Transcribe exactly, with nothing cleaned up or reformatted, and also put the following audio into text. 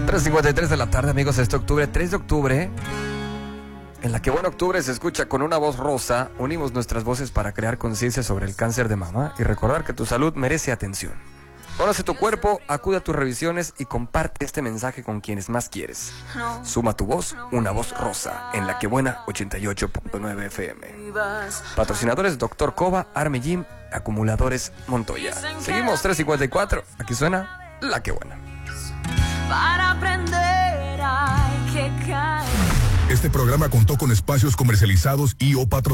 tres cincuenta y tres de la tarde, amigos, este octubre, tres de octubre, en la que buen octubre se escucha con una voz rosa. Unimos nuestras voces para crear conciencia sobre el cáncer de mama y recordar que tu salud merece atención. Conoce tu cuerpo, acude a tus revisiones y comparte este mensaje con quienes más quieres. Suma tu voz, una voz rosa, en La Que Buena ochenta y ocho punto nueve F M. Patrocinadores Doctor Cova, Army Gym, Acumuladores Montoya. Seguimos tres cincuenta y cuatro, aquí suena La Que Buena. Para aprender hay que caer. Este programa contó con espacios comercializados y o patrocinados.